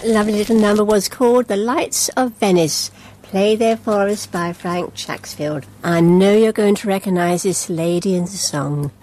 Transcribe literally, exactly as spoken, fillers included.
That lovely little number was called The Lights of Venice, played there for us by Frank Chacksfield. I know you're going to recognise this lady in the song.